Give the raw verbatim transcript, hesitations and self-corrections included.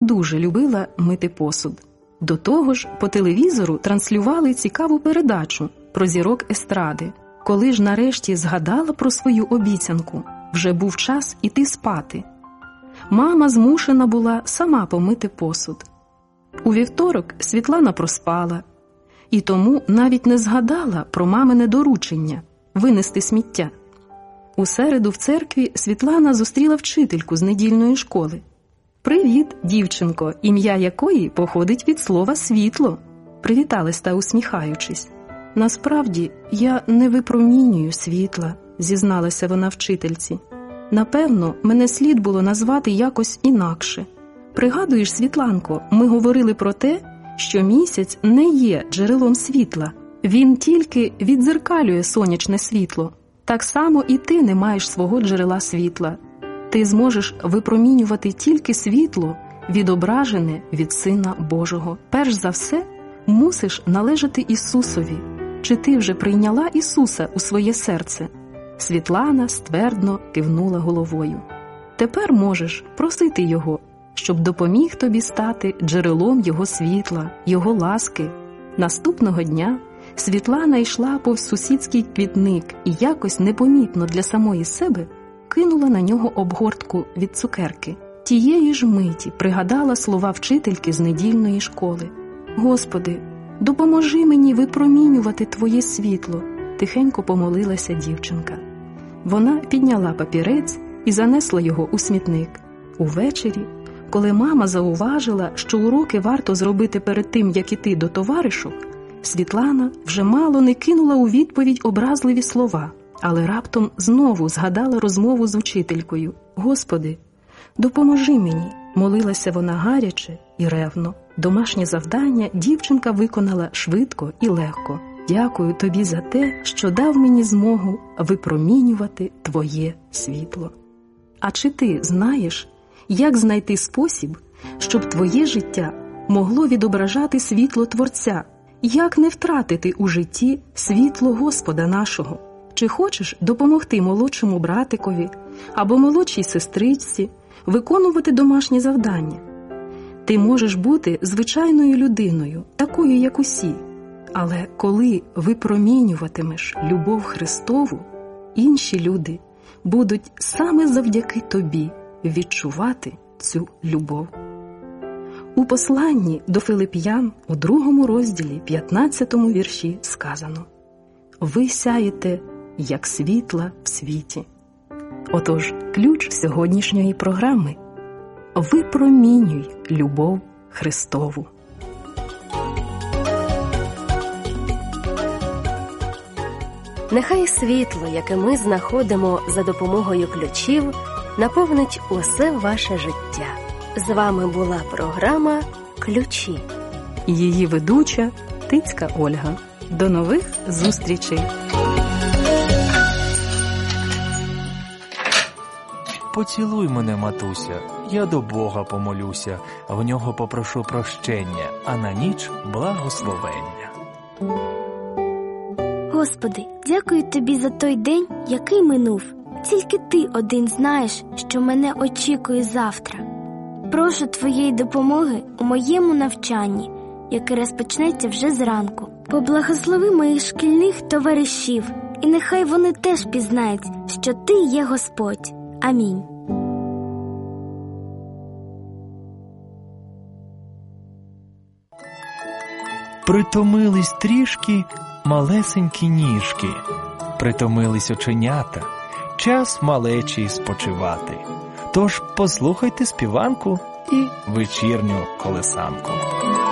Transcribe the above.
дуже любила мити посуд. До того ж, по телевізору транслювали цікаву передачу про зірок естради. Коли ж нарешті згадала про свою обіцянку, вже був час іти спати. Мама змушена була сама помити посуд. У вівторок Світлана проспала, і тому навіть не згадала про мамине доручення – винести сміття. У середу в церкві Світлана зустріла вчительку з недільної школи. «Привіт, дівчинко, ім'я якої походить від слова «світло», – привіталась та усміхаючись. «Насправді, я не випромінюю світла», – зізналася вона вчительці. «Напевно, мене слід було назвати якось інакше. Пригадуєш, Світланко, ми говорили про те, що місяць не є джерелом світла. Він тільки віддзеркалює сонячне світло. Так само і ти не маєш свого джерела світла. Ти зможеш випромінювати тільки світло, відображене від Сина Божого. Перш за все, мусиш належати Ісусові. Чи ти вже прийняла Ісуса у своє серце?» Світлана ствердно кивнула головою. «Тепер можеш просити Його, щоб допоміг тобі стати джерелом Його світла, Його ласки». Наступного дня Світлана йшла повз сусідський квітник і якось непомітно для самої себе кинула на нього обгортку від цукерки. Тієї ж миті пригадала слова вчительки з недільної школи. «Господи, допоможи мені випромінювати Твоє світло», – тихенько помолилася дівчинка. Вона підняла папірець і занесла його у смітник. Увечері, коли мама зауважила, що уроки варто зробити перед тим, як іти до товаришок, Світлана вже мало не кинула у відповідь образливі слова, але раптом знову згадала розмову з учителькою. «Господи, допоможи мені», – молилася вона гаряче і ревно. Домашнє завдання дівчинка виконала швидко і легко. «Дякую тобі за те, що дав мені змогу випромінювати Твоє світло». А чи ти знаєш, як знайти спосіб, щоб твоє життя могло відображати світло Творця? Як не втратити у житті світло Господа нашого? Чи хочеш допомогти молодшому братикові або молодшій сестричці виконувати домашні завдання? Ти можеш бути звичайною людиною, такою, як усі. Але коли випромінюватимеш любов Христову, інші люди будуть саме завдяки тобі відчувати цю любов. У посланні до Филип'ян у другому розділі, п'ятнадцятому вірші сказано: «Ви сяєте, як світла в світі». Отож, ключ сьогоднішньої програми – випромінюй любов Христову. Нехай світло, яке ми знаходимо за допомогою ключів, наповнить усе ваше життя. З вами була програма «Ключі». Її ведуча Тицька Ольга. До нових зустрічей! Поцілуй мене, матуся, я до Бога помолюся, в нього попрошу прощення, а на ніч благословення. Господи, дякую Тобі за той день, який минув. Тільки Ти один знаєш, що мене очікує завтра. Прошу Твоєї допомоги у моєму навчанні, яке розпочнеться вже зранку. Поблагослови моїх шкільних товаришів, і нехай вони теж пізнають, що Ти є Господь. Амінь. Притомились трішки малесенькі ніжки, притомились оченята, час малечі спочивати. Тож послухайте співанку і вечірню колесанку.